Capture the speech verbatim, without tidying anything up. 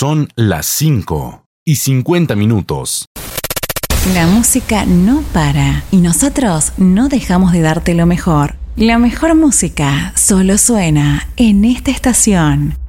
Son las cinco y cincuenta minutos. La música no para y nosotros no dejamos de darte lo mejor. La mejor música solo suena en esta estación.